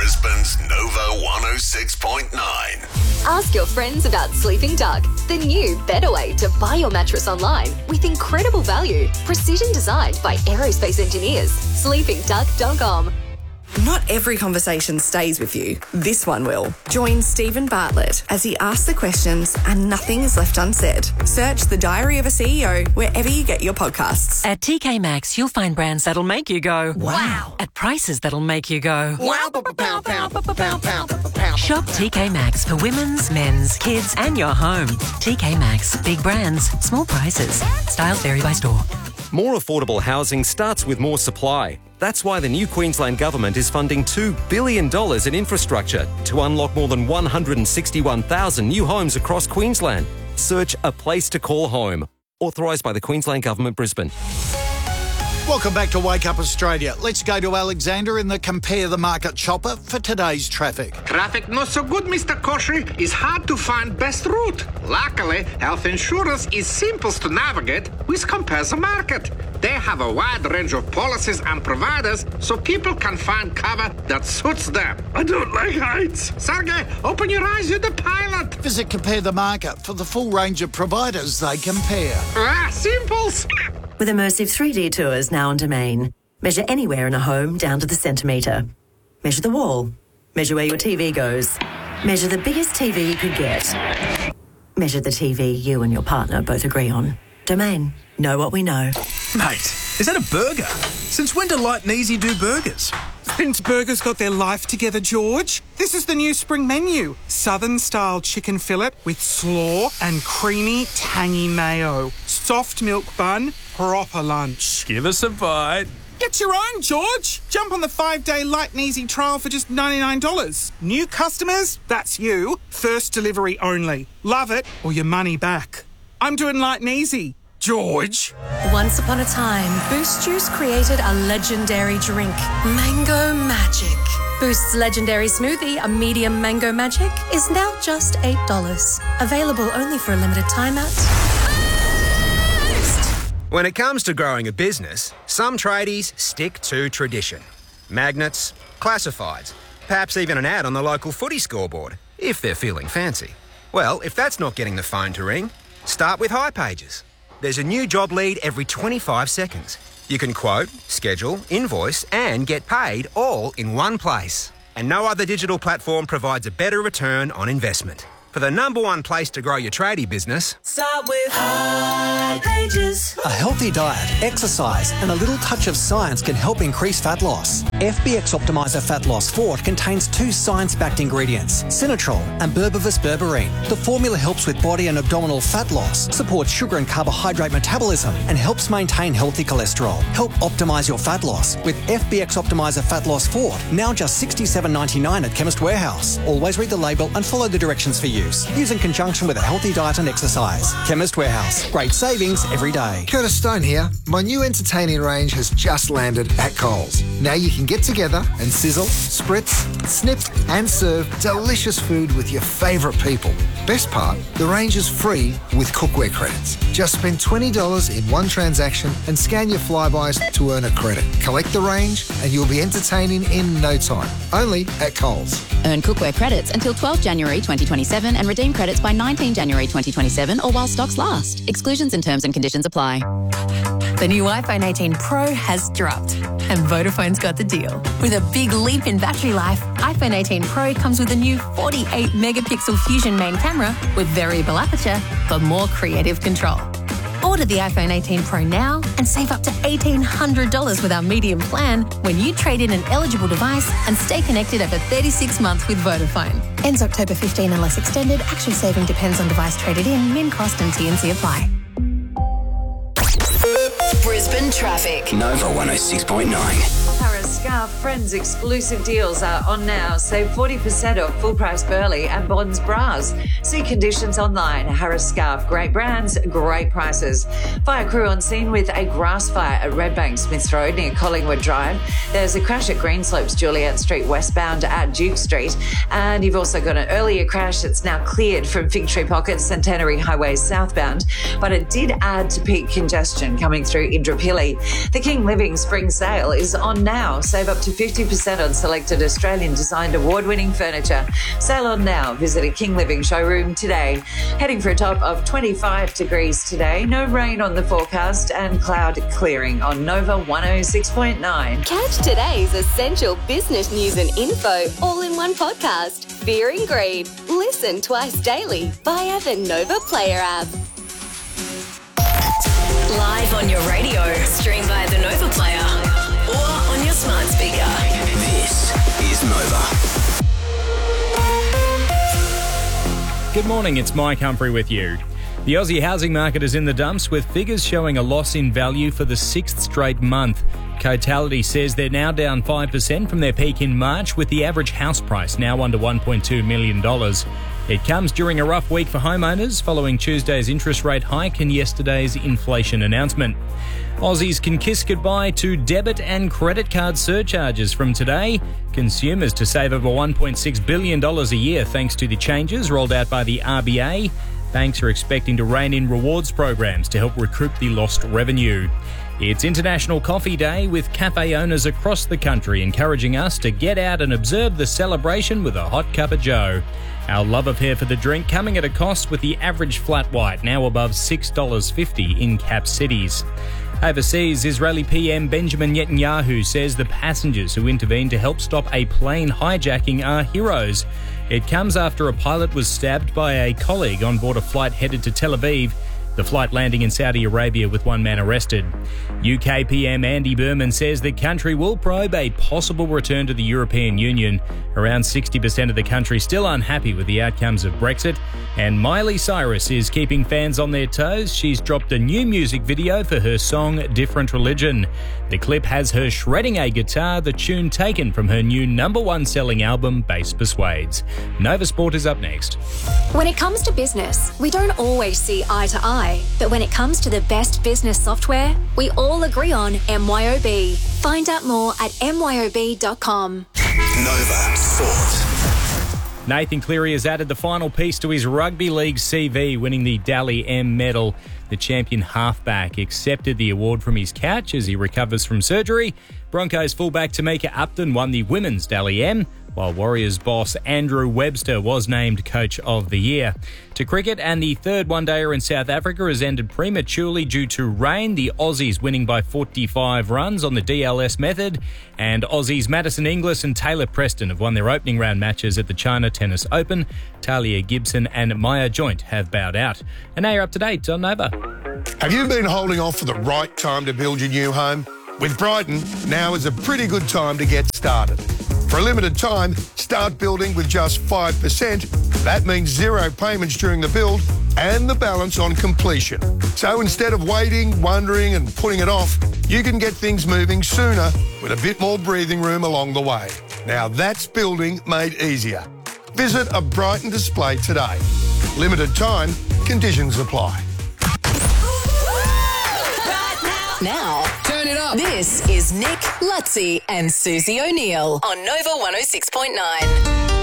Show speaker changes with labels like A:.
A: Brisbane's Nova 106.9.
B: Ask your friends about Sleeping Duck, the new, better way to buy your mattress online with incredible value, precision designed by aerospace engineers. SleepingDuck.com.
C: Not every conversation stays with you. This one will. Join Stephen Bartlett as he asks the questions and nothing is left unsaid. Search The Diary of a CEO wherever you get your podcasts.
D: At TK Maxx, you'll find brands that'll make you go, wow. At prices that'll make you go, wow. Shop TK Maxx for women's, men's, kids and your home. TK Maxx. Big brands, small prices. Styles vary by store.
E: More affordable housing starts with more supply. That's why the new Queensland Government is funding $2 billion in infrastructure to unlock more than 161,000 new homes across Queensland. Search A Place to Call Home. Authorised by the Queensland Government, Brisbane.
F: Welcome back to Wake Up Australia. Let's go to Alexander in the Compare the Market chopper for today's traffic.
G: Traffic not so good, Mr. Koshy. It's hard to find best route. Luckily, health insurance is simple to navigate with Compare the Market. They have a wide range of policies and providers so people can find cover that suits them. I don't like heights. Sergey, open your eyes, you're the pilot.
F: Visit Compare the Market for the full range of providers they compare.
G: Simples.
H: With immersive 3D tours now on Domain. Measure anywhere in a home down to the centimetre. Measure the wall. Measure where your TV goes. Measure the biggest TV you could get. Measure the TV you and your partner both agree on. Domain. Know what we know.
I: Mate, is that a burger? Since when do Light and Easy do burgers?
J: Since burgers got their life together, George. This is the new spring menu. Southern-style chicken fillet with slaw and creamy, tangy mayo. Soft milk bun, proper lunch.
I: Give us a bite.
J: Get your own, George. Jump on the 5-day Light and Easy trial for just $99. New customers, that's you. First delivery only. Love it or your money back. I'm doing Light and Easy. George.
K: Once upon a time, Boost Juice created a legendary drink, Mango Magic. Boost's legendary smoothie, a medium Mango Magic, is now just $8. Available only for a limited time at...
L: When it comes to growing a business, some tradies stick to tradition. Magnets, classifieds, perhaps even an ad on the local footy scoreboard, if they're feeling fancy. Well, if that's not getting the phone to ring, start with hipages. There's a new job lead every 25 seconds. You can quote, schedule, invoice and get paid all in one place. And no other digital platform provides a better return on investment. For the number one place to grow your tradie business,
M: start with hipages.
N: A healthy diet, exercise and a little touch of science can help increase fat loss. FBX Optimizer Fat Loss Fort contains 2 science-backed ingredients, Sinatrol and Berberis berberine. The formula helps with body and abdominal fat loss, supports sugar and carbohydrate metabolism and helps maintain healthy cholesterol. Help optimise your fat loss with FBX Optimizer Fat Loss Fort, now just $67.99 at Chemist Warehouse. Always read the label and follow the directions for use in conjunction with a healthy diet and exercise. Chemist Warehouse. Great savings every day.
O: Curtis Stone here. My new entertaining range has just landed at Coles. Now you can get together and sizzle, spritz, snip and serve delicious food with your favourite people. Best part, the range is free with cookware credits. Just spend $20 in one transaction and scan your Flybys to earn a credit. Collect the range and you'll be entertaining in no time. Only at Coles.
P: Earn cookware credits until 12 January 2027 and redeem credits by 19 January 2027 or while stocks last. Exclusions and terms and conditions apply.
K: The new iPhone 18 Pro has dropped, and Vodafone's got the deal. With a big leap in battery life, iPhone 18 Pro comes with a new 48-megapixel Fusion main camera with variable aperture for more creative control. Order the iPhone 18 Pro now and save up to $1,800 with our medium plan when you trade in an eligible device and stay connected over 36 months with Vodafone. Ends October 15 unless extended. Actual saving depends on device traded in, min cost and T&C apply.
Q: Brisbane traffic.
R: Nova 106.9.
S: Harris Scarf Friends exclusive deals are on now. Save 40% off full price Burley and Bonds bras. See conditions online. Harris Scarf, great brands, great prices. Fire crew on scene with a grass fire at Redbank Smiths Road near Collingwood Drive. There's a crash at Greenslopes Juliet Street westbound at Duke Street. And you've also got an earlier crash that's now cleared from Fig Tree Pocket, Centenary Highway southbound. But it did add to peak congestion coming through Indooroopilly. The King Living Spring Sale is on now. Save up to 50% on selected Australian-designed award-winning furniture. Sale on now. Visit a King Living showroom today. Heading for a top of 25 degrees today. No rain on the forecast and cloud clearing on Nova 106.9.
B: Catch today's essential business news and info all in one podcast. Fear and Greed. Listen twice daily via the Nova Player app.
Q: Live on your radio. Stream via the Nova Player or on your smart speaker.
R: This is Nova.
T: Good morning, it's Mike Humphrey with you. The Aussie housing market is in the dumps, with figures showing a loss in value for the sixth straight month. Cotality says they're now down 5% from their peak in March, with the average house price now under $1.2 million. It comes during a rough week for homeowners, following Tuesday's interest rate hike and yesterday's inflation announcement. Aussies can kiss goodbye to debit and credit card surcharges from today. Consumers to save over $1.6 billion a year thanks to the changes rolled out by the RBA. Banks are expecting to rein in rewards programs to help recoup the lost revenue. It's International Coffee Day, with cafe owners across the country encouraging us to get out and observe the celebration with a hot cup of joe. Our love affair for the drink coming at a cost, with the average flat white now above $6.50 in cap cities. Overseas, Israeli PM Benjamin Netanyahu says the passengers who intervened to help stop a plane hijacking are heroes. It comes after a pilot was stabbed by a colleague on board a flight headed to Tel Aviv, the flight landing in Saudi Arabia with one man arrested. UK PM Andy Berman says the country will probe a possible return to the European Union. Around 60% of the country still unhappy with the outcomes of Brexit. And Miley Cyrus is keeping fans on their toes. She's dropped a new music video for her song Different Religion. The clip has her shredding a guitar, the tune taken from her new #1 selling album, Bass Persuades. Nova Sport is up next.
U: When it comes to business, we don't always see eye to eye. But when it comes to the best business software, we all agree on MYOB. Find out more at myob.com.
R: Nova Sport.
T: Nathan Cleary has added the final piece to his rugby league CV, winning the Dally M medal. The champion halfback accepted the award from his couch as he recovers from surgery. Broncos fullback Tamika Upton won the women's Dally M, while Warriors boss Andrew Webster was named Coach of the Year. To cricket, and the third one-dayer in South Africa has ended prematurely due to rain, the Aussies winning by 45 runs on the DLS method, and Aussies Madison Inglis and Taylor Preston have won their opening round matches at the China Tennis Open. Talia Gibson and Maya Joint have bowed out. And now you're up to date on Nova.
V: Have you been holding off for the right time to build your new home? With Brighton, now is a pretty good time to get started. For a limited time, start building with just 5%. That means zero payments during the build and the balance on completion. So instead of waiting, wondering and putting it off, you can get things moving sooner with a bit more breathing room along the way. Now that's building made easier. Visit a Brighton display today. Limited time, conditions apply.
Q: Now, turn it up. This is Nick, Lutzi and Susie O'Neill on Nova 106.9.